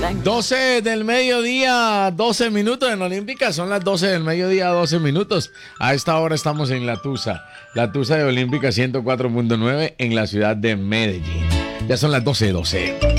12 del mediodía, 12 minutos en Olímpica. Son las 12 del mediodía, 12 minutos. A esta hora estamos en La Tusa de Olímpica 104.9 en la ciudad de Medellín. Ya son las 12:12.